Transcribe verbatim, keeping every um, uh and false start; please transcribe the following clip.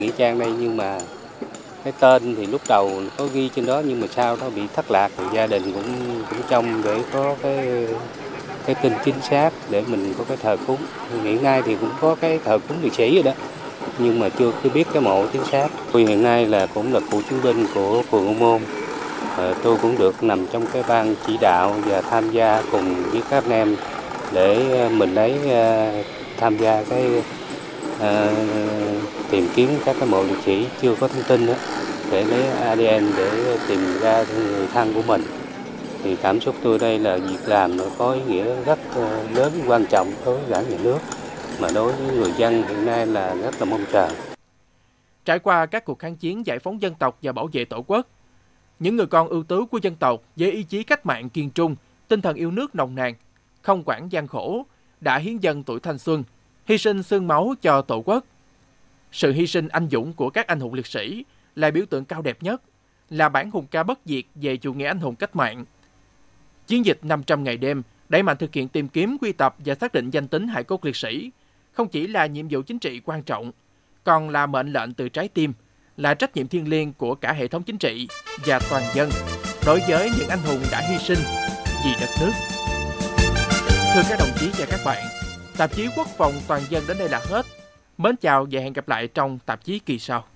Nghĩa trang đây nhưng mà cái tên thì lúc đầu có ghi trên đó nhưng mà sau đó bị thất lạc, thì gia đình cũng cũng trông để có cái cái tin chính xác để mình có cái thờ cúng. Hiện nay thì cũng có cái thờ cúng liệt sĩ rồi đó, nhưng mà chưa có biết cái mộ chính xác. Tôi hiện nay là cũng là cựu chiến binh của phường Ô Môn. À, tôi cũng được nằm trong cái ban chỉ đạo và tham gia cùng với các anh em để mình lấy uh, tham gia cái uh, tìm kiếm các cái mộ liệt sĩ chưa có thông tin đó, để lấy a đê en để tìm ra người thân của mình. Thì cảm xúc tôi đây là việc làm nó có ý nghĩa rất lớn, quan trọng đối với Đảng, Nhà nước, mà đối với người dân hiện nay là rất là mong chờ. Trải qua các cuộc kháng chiến giải phóng dân tộc và bảo vệ Tổ quốc, những người con ưu tú của dân tộc với ý chí cách mạng kiên trung, tinh thần yêu nước nồng nàn, không quản gian khổ, đã hiến dâng tuổi thanh xuân, hy sinh xương máu cho Tổ quốc. Sự hy sinh anh dũng của các anh hùng liệt sĩ là biểu tượng cao đẹp nhất, là bản hùng ca bất diệt về chủ nghĩa anh hùng cách mạng. Chiến dịch năm trăm ngày đêm đẩy mạnh thực hiện tìm kiếm, quy tập và xác định danh tính hài cốt liệt sĩ không chỉ là nhiệm vụ chính trị quan trọng, còn là mệnh lệnh từ trái tim, là trách nhiệm thiêng liêng của cả hệ thống chính trị và toàn dân đối với những anh hùng đã hy sinh vì đất nước. Thưa các đồng chí và các bạn, tạp chí Quốc phòng toàn dân đến đây là hết. Mến chào và hẹn gặp lại trong tạp chí kỳ sau.